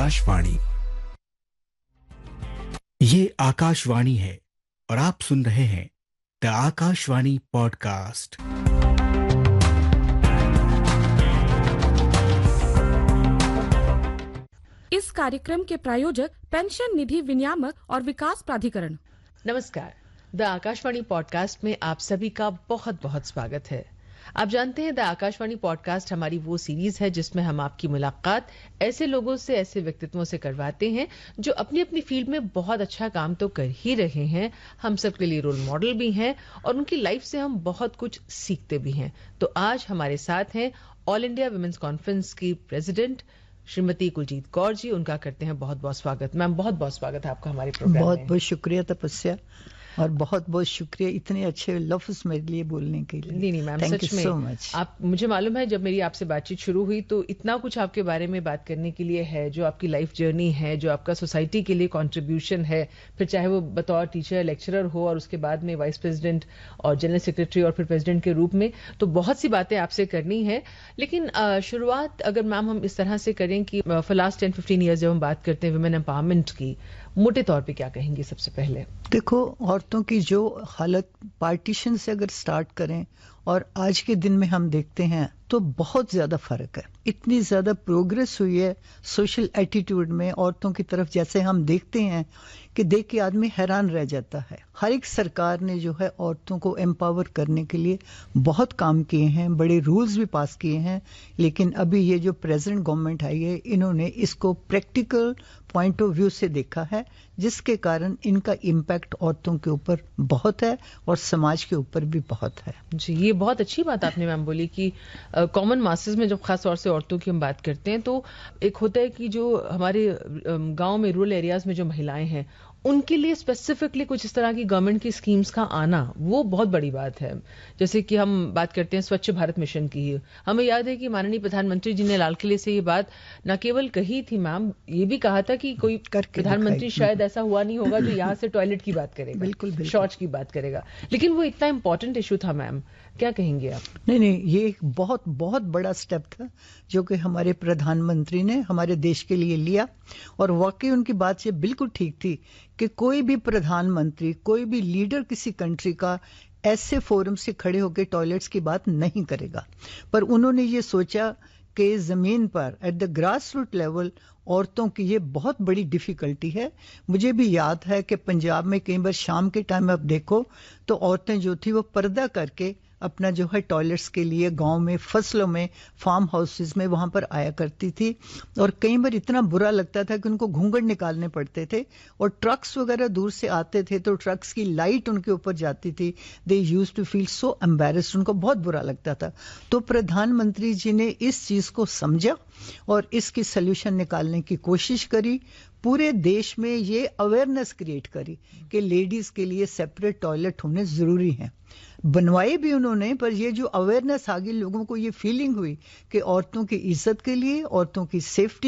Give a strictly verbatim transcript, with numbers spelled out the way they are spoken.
आकाशवाणी। ये आकाशवाणी है और आप सुन रहे हैं द आकाशवाणी पॉडकास्ट। इस कार्यक्रम के प्रायोजक पेंशन निधि विनियामक और विकास प्राधिकरण। नमस्कार, द आकाशवाणी पॉडकास्ट में आप सभी का बहुत बहुत स्वागत है। आप जानते हैं द आकाशवाणी पॉडकास्ट हमारी वो सीरीज है जिसमें हम आपकी मुलाकात ऐसे लोगों से, ऐसे व्यक्तित्वों से करवाते हैं जो अपनी अपनी फील्ड में बहुत अच्छा काम तो कर ही रहे हैं, हम सबके लिए रोल मॉडल भी हैं और उनकी लाइफ से हम बहुत कुछ सीखते भी हैं। तो आज हमारे साथ हैं ऑल इंडिया वुमेन्स कॉन्फ्रेंस की प्रेसिडेंट श्रीमती कुलजीत कौर जी। उनका करते हैं बहुत बहुत स्वागत। मैम, बहुत बहुत स्वागत है आपका हमारे प्रोग्राम में। बहुत बहुत शुक्रिया तपस्या, और बहुत बहुत शुक्रिया इतने अच्छे लफ्ज मेरे लिए बोलने के लिए। नहीं नहीं मैम, सच में so much. आप, मुझे मालूम है जब मेरी आपसे बातचीत शुरू हुई तो इतना कुछ आपके बारे में बात करने के लिए है, जो आपकी लाइफ जर्नी है, जो आपका सोसाइटी के लिए कंट्रीब्यूशन है, फिर चाहे वो बतौर टीचर लेक्चरर हो और उसके बाद में वाइस प्रेसिडेंट और जनरल सेक्रेटरी और फिर प्रेसिडेंट के रूप में, तो बहुत सी बातें आपसे करनी है। लेकिन शुरुआत अगर मैम हम इस तरह से करें कि for last ten fifteen years जब हम बात करते हैं वुमेन एम्पावरमेंट की, मोटे तौर पे क्या कहेंगे सबसे पहले? देखो, औरतों की जो हालत पार्टीशन से अगर स्टार्ट करें और आज के दिन में हम देखते हैं तो बहुत ज्यादा फर्क है। इतनी ज्यादा प्रोग्रेस हुई है सोशल एटीट्यूड में औरतों की तरफ, जैसे हम देखते हैं कि देख के आदमी हैरान रह जाता है। हर एक सरकार ने जो है औरतों को एम्पावर करने के लिए बहुत काम किए हैं, बड़े रूल्स भी पास किए हैं, लेकिन अभी ये जो प्रेजेंट गवर्नमेंट आई है इन्होंने इसको प्रैक्टिकल पॉइंट ऑफ व्यू से देखा है, जिसके कारण इनका इम्पैक्ट औरतों के ऊपर बहुत है और समाज के ऊपर भी बहुत है। जी, ये बहुत अच्छी बात आपने मैम बोली कि कॉमन uh, मासेस में जब खास तौर से औरतों की हम बात करते हैं तो एक होता है कि जो हमारे गांव में रूरल एरियाज में जो महिलाएं हैं उनके लिए स्पेसिफिकली कुछ इस तरह की गवर्नमेंट की स्कीम्स का आना वो बहुत बड़ी बात है। जैसे कि हम बात करते हैं स्वच्छ भारत मिशन की ही, हमें याद है कि माननीय प्रधानमंत्री जी ने लाल किले से ये बात न केवल कही थी मैम, ये भी कहा था कि कोई प्रधानमंत्री शायद ऐसा हुआ नहीं होगा जो यहाँ से टॉयलेट की बात करेगा, बिल्कुल, बिल्कुल। शौच की बात करेगा, लेकिन वो इतना इंपॉर्टेंट इशू था। मैम, क्या कहेंगे आप? नहीं नहीं, ये एक बहुत बहुत बड़ा स्टेप था जो कि हमारे प्रधानमंत्री ने हमारे देश के लिए लिया, और वाकई उनकी बात ये बिल्कुल ठीक थी कि कोई भी प्रधानमंत्री, कोई भी लीडर किसी कंट्री का ऐसे फोरम से खड़े होकर टॉयलेट्स की बात नहीं करेगा। पर उन्होंने ये सोचा कि जमीन पर at the grass root level औरतों की ये बहुत बड़ी डिफिकल्टी है। मुझे भी याद है कि पंजाब में कई बार शाम के टाइम आप देखो तो औरतें जो थी वो पर्दा करके अपना जो है टॉयलेट्स के लिए गांव में, फसलों में, फार्म हाउसेस में वहां पर आया करती थी, और कई बार इतना बुरा लगता था कि उनको घूंघट निकालने पड़ते थे, और ट्रक्स वगैरह दूर से आते थे तो ट्रक्स की लाइट उनके ऊपर जाती थी। They used to feel so embarrassed, उनको बहुत बुरा लगता था। तो प्रधानमंत्री जी ने इस चीज को समझा और इसकी सोल्यूशन निकालने की कोशिश करी। पूरे देश में ये अवेयरनेस क्रिएट करी कि लेडीज के लिए सेपरेट टॉयलेट होने जरूरी हैं। बनवाए भी उन्होंने, पर ये जो अवेयरनेस आ गई, लोगों को ये फीलिंग हुई कि औरतों की इज्जत के लिए, औरतों की सेफ्टी